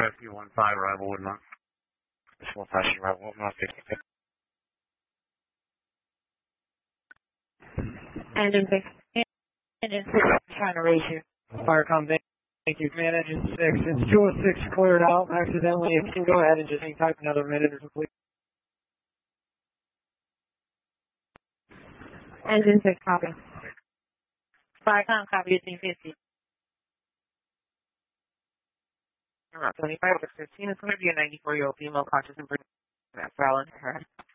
5P15, arrival Woodmont. This one passing arrival Woodmont, 50. Engine 6. Engine 6, trying to raise you. Firecom, thank you. Command Engine 6. It's 206 cleared out accidentally. If you can go ahead and just hang tight another minute or complete. Engine 6, copy. Firecom, copy 1850. Around 25 over 15 is going to be a 94-year-old female conscious and breathing. That's Fallon.